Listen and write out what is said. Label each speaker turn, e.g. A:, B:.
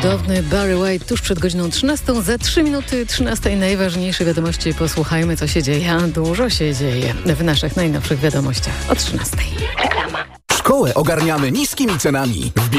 A: cudowny Barry White tuż przed godziną 13. Za 3 minuty 13 najważniejsze wiadomości. Posłuchajmy, co się dzieje. A dużo się dzieje w naszych najnowszych wiadomościach o 13. Reklama.
B: Szkołę ogarniamy niskimi cenami.